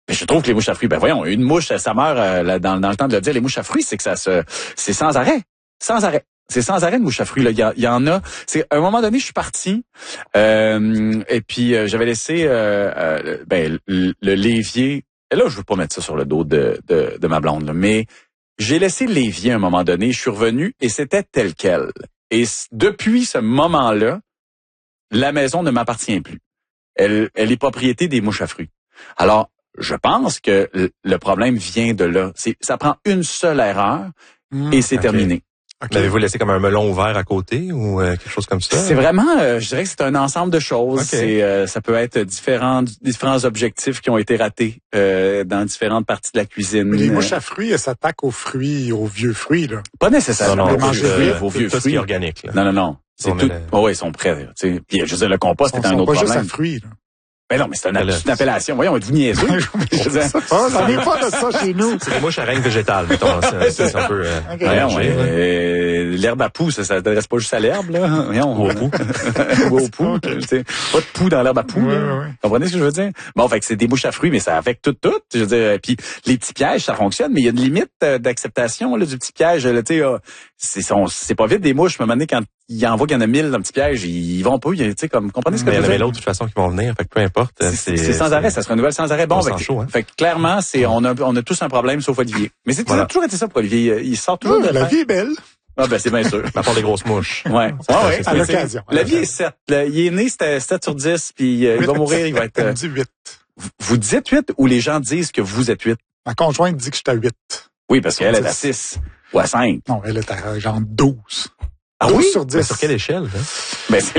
Mais je trouve que les mouches à fruits, ben voyons, une mouche, ça meurt dans le temps de le dire, les mouches à fruits, c'est que c'est sans arrêt. Sans arrêt. C'est sans arrêt de mouches à fruits. Là. Il y en a. C'est à un moment donné, je suis parti et puis j'avais laissé le l'évier. Et là, je veux pas mettre ça sur le dos de ma blonde, là, mais j'ai laissé l'évier à un moment donné. Je suis revenu et c'était tel quel. Et depuis ce moment-là, la maison ne m'appartient plus. Elle est propriété des mouches à fruits. Alors, je pense que le problème vient de là. Ça prend une seule erreur et c'est terminé. Okay. L'avez-vous laissé comme un melon ouvert à côté ou quelque chose comme ça? C'est vraiment, je dirais que c'est un ensemble de choses. Okay. Ça peut être différents objectifs qui ont été ratés dans différentes parties de la cuisine. Mais les mouches à fruits, elles s'attaquent aux fruits, aux vieux fruits, là. Pas nécessairement. Aux vieux fruits. Tout ce qui est organique, là. Non. C'est tout. Oui, ils sont prêts. Puis je veux dire, le compost c'est un autre problème. Pas juste à fruits, là. Ben non, mais c'est une appellation. Voyons, êtes-vous niaiseux? Ça n'est pas de ça chez nous. C'est des mouches à règne végétale, mettons. C'est un peu... l'herbe à poux, ça s'adresse pas juste à l'herbe, là. Voyons, au poux. Ou au poux. Pas de poux dans l'herbe à poux, là. Vous comprenez ce que je veux dire? Bon, fait que c'est des mouches à fruits, mais ça affecte tout. Je veux dire, puis les petits pièges, ça fonctionne, mais il y a une limite d'acceptation, là, du petit piège. Là, tu sais, c'est pas vite des mouches, mais à un moment donné, quand il en voit qu'il y en a 1000 dans le petit piège, ils vont pas, tu sais, comme, comprenez ce que je veux dire? Mais il y en avait l'autre, de toute façon, qui vont venir, fait que peu importe. C'est sans arrêt, ça se renouvelle sans arrêt. Bon, fait que clairement, on a tous un problème, sauf Olivier. Mais ça a toujours été ça pour Olivier. Il sort toujours de la vie est belle. Ah, ben, c'est bien sûr. À part des grosses mouches. Ouais. À l'occasion. La vie est 7. Il est né, c'était 7 sur 10, puis il va mourir, il va être... Elle dit 8. Vous dites 8 ou les gens disent que vous êtes 8? Ma conjointe dit que je suis à 8. Oui, parce qu'elle est à 6 ou à 5. Non, elle est à genre 12. Ah 12 oui? sur 10. Mais sur quelle échelle? Hein? Ben, c'est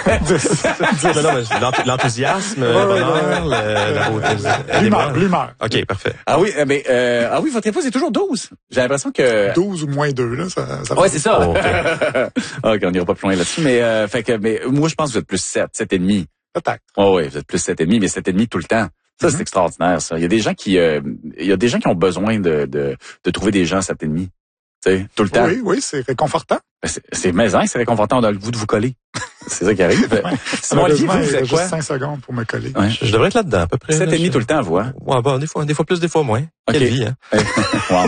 l'enthousiasme, le bonheur, la beauté. L'humeur. OK, parfait. Ah oui, mais oui, votre épouse est toujours 12. J'ai l'impression que 12 ou moins 2 là, ça ouais, c'est ça. Oh, okay. OK, on n'ira pas plus loin là-dessus, mais mais moi je pense que vous êtes plus 7, 7,5. Peut-être. Oui, vous êtes plus 7,5, mais 7,5 tout le temps. Ça, c'est extraordinaire, ça. Il y a des gens qui ont besoin de trouver des gens 7,5. Tu sais, tout le temps. Oui, c'est réconfortant. C'est maison, c'est réconfortant, on a le goût de vous coller. C'est ça qui arrive. Simon Olivier, vous faites quoi? Juste 5 secondes pour me coller. Ouais. Je devrais être là-dedans, à peu près. 7,5 tout le temps, vous, hein? Ouais, bon, des fois plus, des fois moins. Okay. Quelle vie, hein? Wow.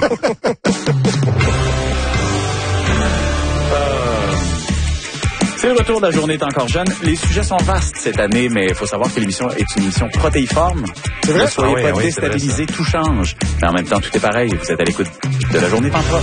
C'est le retour de la journée est encore jeune. Les sujets sont vastes cette année, mais il faut savoir que l'émission est une émission protéiforme. C'est vrai? Ne soyez pas déstabilisés, tout change. Mais en même temps, tout est pareil. Vous êtes à l'écoute de la journée est encore.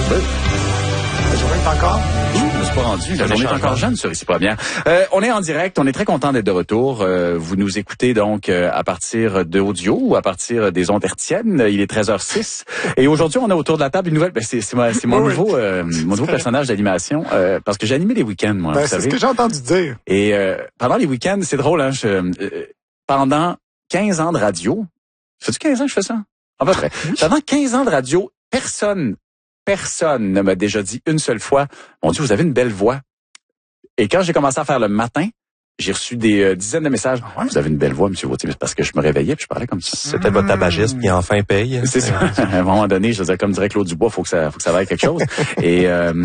La journée est encore? Je me suis pas rendu. La journée est encore jeune sur Ici pas bien. On est en direct. On est très content d'être de retour. Vous nous écoutez donc à partir d'audio ou à partir des ondes hertziennes. Il est 13h06. Et aujourd'hui, on a autour de la table une nouvelle. C'est mon nouveau personnage d'animation parce que j'ai animé les week-ends, moi. Vous c'est savez. ce que j'ai entendu dire. Et pendant les week-ends, c'est drôle, hein. Pendant 15 ans de radio. Ça fait 15 ans que je fais ça? À peu près. Pendant 15 ans de radio, personne ne m'a déjà dit une seule fois, mon Dieu, vous avez une belle voix. Et quand j'ai commencé à faire le matin, j'ai reçu des dizaines de messages. Ah ouais? Vous avez une belle voix, M. Vautier, parce que je me réveillais puis je parlais comme ça. C'était votre tabagisme qui enfin paye. C'est ça. À un moment donné, je veux dire, comme dirait Claude Dubois, faut que ça vaille quelque chose. et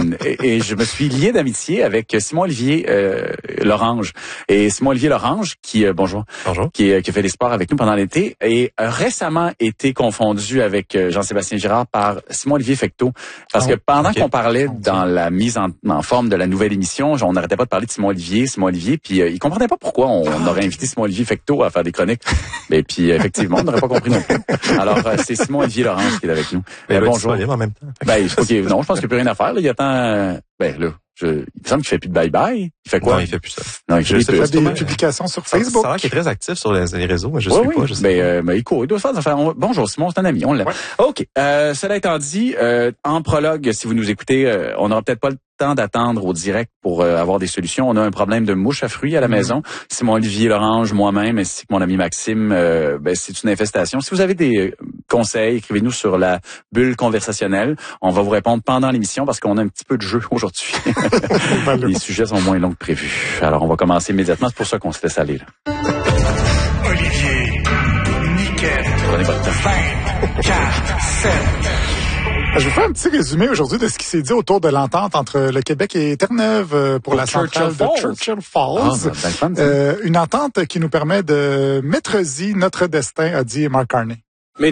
je me suis lié d'amitié avec Simon-Olivier Lorange. Et Simon-Olivier Lorange, qui bonjour. Qui a fait des sports avec nous pendant l'été, et récemment été confondu avec Jean-Sébastien Girard par Simon-Olivier Fecteau. Parce que pendant qu'on parlait dans la mise en forme de la nouvelle émission, on n'arrêtait pas de parler de Simon-Olivier, puis il comprenait pas pourquoi on aurait invité Simon-Olivier Fecteau à faire des chroniques. Et puis, effectivement, on n'aurait pas compris non plus. Alors, c'est Simon-Olivier Lorange qui est avec nous. Bonjour. En même temps. Ben, non, je pense qu'il n'y a plus rien à faire. Là. Il attend... il me semble qu'il fait plus de bye-bye. Il fait quoi? Non, il fait plus ça. Non, il fait des publications sur Facebook. Ça a l'air qu'il est très actif sur les réseaux, mais je sais pas. Je sais pas. Il court. Il doit se faire. Bonjour, Simon, c'est un ami. On l'aime. Ouais. OK. Cela étant dit, en prologue, si vous nous écoutez, on n'aura peut-être pas le temps d'attendre au direct pour avoir des solutions. On a un problème de mouche à fruits à la maison. Simon-Olivier Lorange, moi-même, ainsi que mon ami Maxime, c'est une infestation. Si vous avez des conseils, écrivez-nous sur la bulle conversationnelle. On va vous répondre pendant l'émission parce qu'on a un petit peu de jeu aujourd'hui. Les sujets sont moins longs que prévu. Alors, on va commencer immédiatement. C'est pour ça qu'on se laisse aller. Là. Olivier, nickel. Prenez votre temps. 5, 4, 7. Je vais faire un petit résumé aujourd'hui de ce qui s'est dit autour de l'entente entre le Québec et Terre-Neuve pour la centrale de Churchill Falls. Une entente qui nous permet de mettre-y notre destin, a dit Mark Carney.